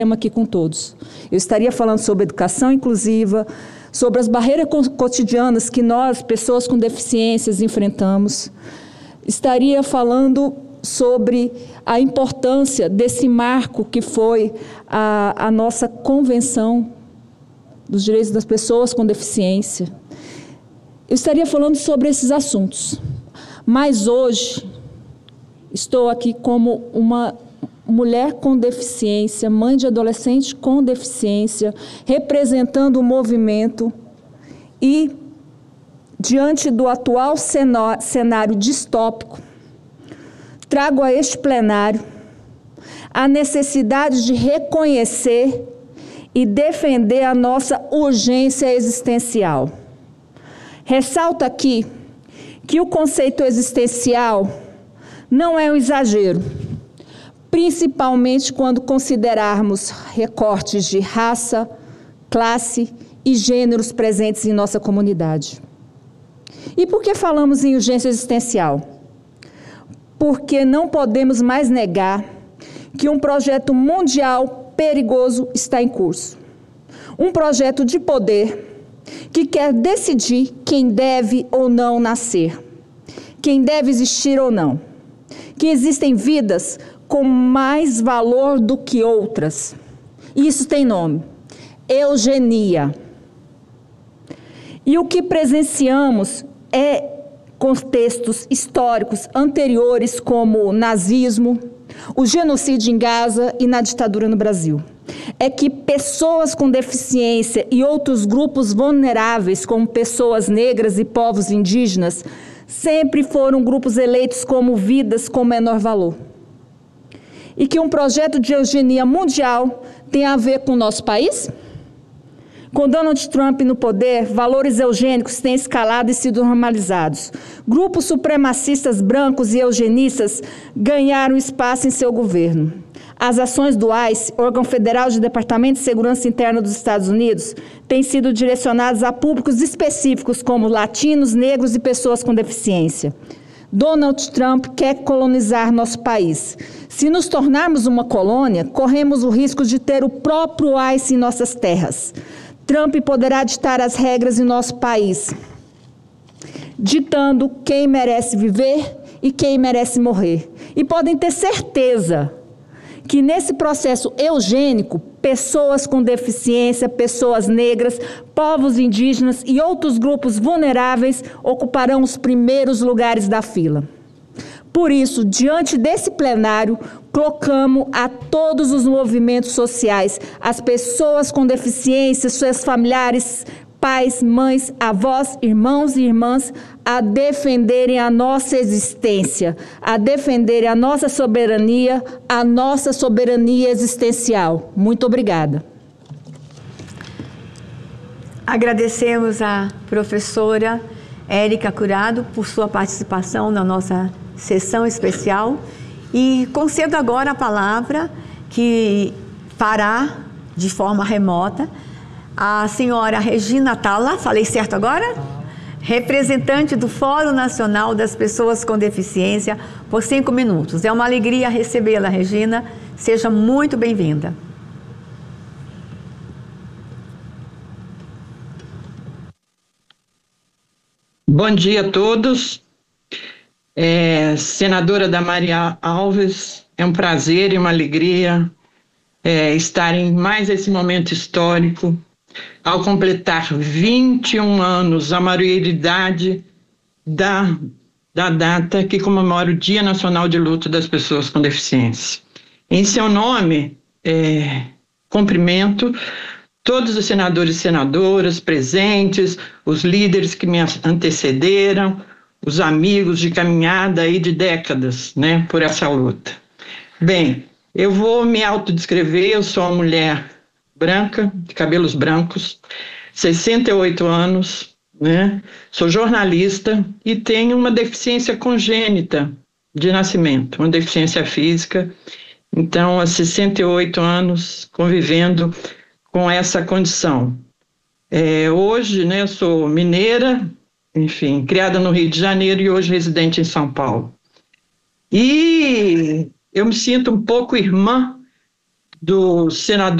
tema aqui com todos. Eu estaria falando sobre educação inclusiva, sobre as barreiras cotidianas que nós, pessoas com deficiências, enfrentamos. Estaria falando sobre a importância desse marco que foi a nossa Convenção dos Direitos das Pessoas com Deficiência. Eu estaria falando sobre esses assuntos, mas hoje estou aqui como uma mulher com deficiência, mãe de adolescente com deficiência, representando o movimento e, diante do atual cenário distópico, trago a este plenário a necessidade de reconhecer e defender a nossa urgência existencial. Ressalto aqui que o conceito existencial não é um exagero, principalmente quando considerarmos recortes de raça, classe e gêneros presentes em nossa comunidade. E por que falamos em urgência existencial? Porque não podemos mais negar que um projeto mundial perigoso está em curso. Um projeto de poder que quer decidir quem deve ou não nascer, quem deve existir ou não, que existem vidas com mais valor do que outras. Isso tem nome: eugenia. E o que presenciamos é contextos históricos anteriores, como o nazismo, o genocídio em Gaza e na ditadura no Brasil. É que pessoas com deficiência e outros grupos vulneráveis, como pessoas negras e povos indígenas, sempre foram grupos eleitos como vidas com menor valor. E que um projeto de eugenia mundial tem a ver com o nosso país? Com Donald Trump no poder, valores eugênicos têm escalado e sido normalizados. Grupos supremacistas brancos e eugenistas ganharam espaço em seu governo. As ações do ICE, órgão federal de Departamento de Segurança Interna dos Estados Unidos, têm sido direcionadas a públicos específicos como latinos, negros e pessoas com deficiência. Donald Trump quer colonizar nosso país. Se nos tornarmos uma colônia, corremos o risco de ter o próprio ICE em nossas terras. Trump poderá ditar as regras em nosso país, ditando quem merece viver e quem merece morrer. E podem ter certeza que nesse processo eugênico, pessoas com deficiência, pessoas negras, povos indígenas e outros grupos vulneráveis ocuparão os primeiros lugares da fila. Por isso, diante desse plenário, proclamo a todos os movimentos sociais, as pessoas com deficiência, seus familiares, pais, mães, avós, irmãos e irmãs, a defenderem a nossa existência, a defenderem a nossa soberania existencial. Muito obrigada. Agradecemos à professora Érica Curado por sua participação na nossa sessão especial e concedo agora a palavra que fará de forma remota a senhora Regina Talla, falei certo agora? Representante do Fórum Nacional das Pessoas com Deficiência, por 5 minutos. É uma alegria recebê-la, Regina. Seja muito bem-vinda. Bom dia a todos. Senadora Damaria Alves, é um prazer e uma alegria estar em mais esse momento histórico, ao completar 21 anos, a maioridade da data que comemora o Dia Nacional de Luto das Pessoas com Deficiência. Em seu nome, cumprimento todos os senadores e senadoras presentes, os líderes que me antecederam, os amigos de caminhada aí de décadas, né, por essa luta. Bem, eu vou me autodescrever, eu sou uma mulher branca, de cabelos brancos, 68 anos, né, sou jornalista e tenho uma deficiência congênita de nascimento, uma deficiência física. Então, há 68 anos convivendo com essa condição. Hoje, né, eu sou mineira, enfim, criada no Rio de Janeiro e hoje residente em São Paulo. E eu me sinto um pouco irmã do senador